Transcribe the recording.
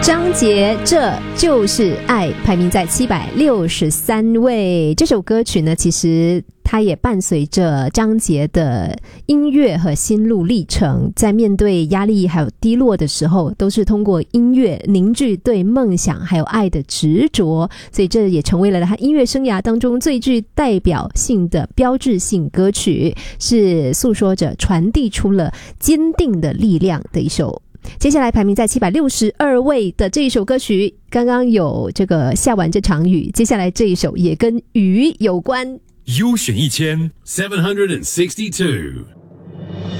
张杰这就是爱排名在763位。这首歌曲呢，其实它也伴随着张杰的音乐和心路历程，在面对压力还有低落的时候，都是通过音乐凝聚对梦想还有爱的执着，所以这也成为了他音乐生涯当中最具代表性的标志性歌曲，是诉说着传递出了坚定的力量的一首。接下来排名在762位的这一首歌曲，刚刚有这个下完这场雨，接下来这一首也跟雨有关。 优选1762